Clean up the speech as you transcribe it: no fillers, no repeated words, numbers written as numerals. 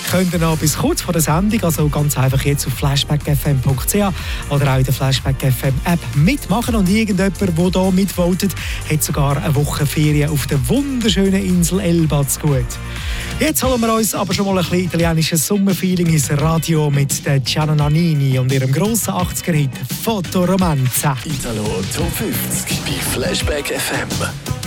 könnt ihr noch bis kurz vor der Sendung, also ganz einfach jetzt auf flashbackfm.ch oder auch in der Flashback FM App mitmachen. Und irgendjemand, der hier mitvotet, hat sogar eine Woche Ferien auf der wunderschönen Insel Elba zu gut. Jetzt holen wir uns aber schon mal ein bisschen italienisches Sommerfeeling ins Radio mit der Gianna Nannini und ihrem grossen 80er-Hit «Fotoromanza». Italo Top 50 bei Flashback FM.